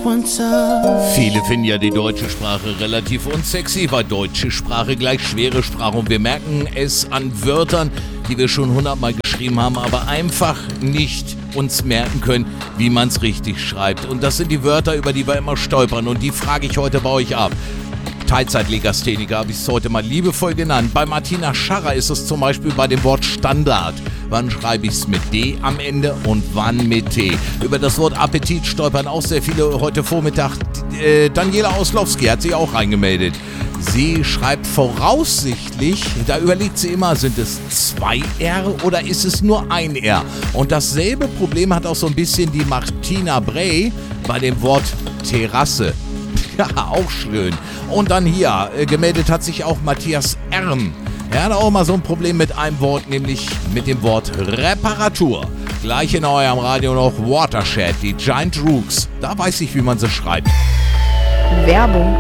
Viele finden ja die deutsche Sprache relativ unsexy, weil deutsche Sprache gleich schwere Sprache. Und wir merken es an Wörtern, die wir schon 100-mal geschrieben haben, aber einfach nicht uns merken können, wie man es richtig schreibt. Und das sind die Wörter, über die wir immer stolpern. Und die frage ich heute bei euch ab. Teilzeitlegastheniker habe ich es heute mal liebevoll genannt. Bei Martina Scharrer ist es zum Beispiel bei dem Wort Standard. Wann schreibe ich es mit D am Ende und wann mit T? Über das Wort Appetit stolpern auch sehr viele heute Vormittag. Daniela Oslowski hat sich auch reingemeldet. Sie schreibt voraussichtlich, da überlegt sie immer, sind es 2 R oder ist es nur ein R? Und dasselbe Problem hat auch so ein bisschen die Martina Bray bei dem Wort Terrasse. Ja, auch schön. Und dann hier, gemeldet hat sich auch Matthias Erm. Er hat auch mal so ein Problem mit einem Wort, nämlich mit dem Wort Reparatur. Gleich in eurem Radio noch Watershed, die Giant Rooks. Da weiß ich, wie man sie schreibt. Werbung.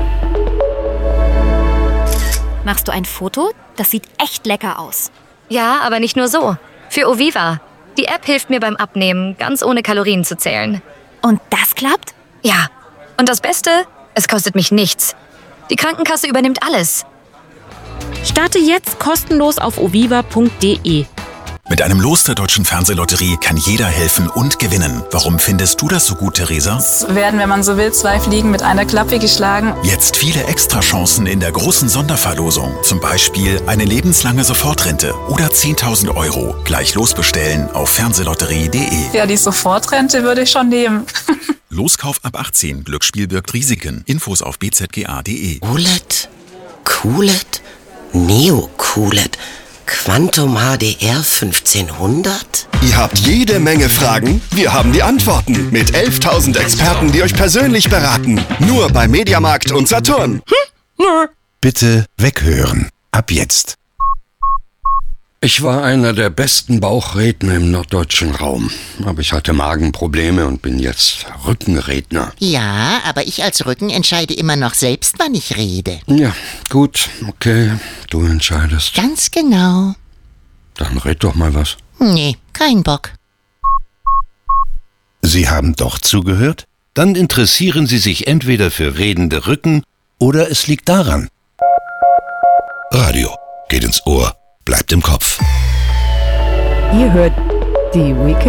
Machst du ein Foto? Das sieht echt lecker aus. Ja, aber nicht nur so. Für Oviva. Die App hilft mir beim Abnehmen, ganz ohne Kalorien zu zählen. Und das klappt? Ja. Und das Beste? Es kostet mich nichts. Die Krankenkasse übernimmt alles. Starte jetzt kostenlos auf oviva.de. Mit einem Los der Deutschen Fernsehlotterie kann jeder helfen und gewinnen. Warum findest du das so gut, Theresa? Es werden, wenn man so will, 2 Fliegen mit einer Klappe geschlagen. Jetzt viele Extrachancen in der großen Sonderverlosung. Zum Beispiel eine lebenslange Sofortrente oder 10.000 €. Gleich losbestellen auf fernsehlotterie.de. Ja, die Sofortrente würde ich schon nehmen. Loskauf ab 18. Glücksspiel birgt Risiken. Infos auf bzga.de. Coolet, Coolet, Neo Coolet, Quantum HDR 1500? Ihr habt jede Menge Fragen, wir haben die Antworten. Mit 11.000 Experten, die euch persönlich beraten. Nur bei Mediamarkt und Saturn. Bitte weghören. Ab jetzt. Ich war einer der besten Bauchredner im norddeutschen Raum. Aber ich hatte Magenprobleme und bin jetzt Rückenredner. Ja, aber ich als Rücken entscheide immer noch selbst, wann ich rede. Ja, gut, okay, du entscheidest. Ganz genau. Dann red doch mal was. Nee, kein Bock. Sie haben doch zugehört? Dann interessieren Sie sich entweder für redende Rücken oder es liegt daran. Radio geht ins Ohr, bleibt im Kopf. Ihr hört die Weekend